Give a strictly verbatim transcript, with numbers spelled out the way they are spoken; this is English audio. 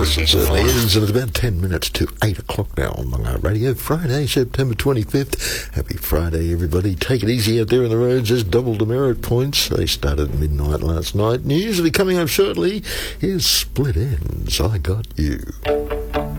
is, it certainly is, and it's about ten minutes to eight o'clock now on Bunga Radio. Friday, September twenty-fifth. Happy Friday, everybody. Take it easy out there on the roads. Just double demerit points. They started at midnight last night. News will be coming up shortly. Here's Split Ends. I Got You.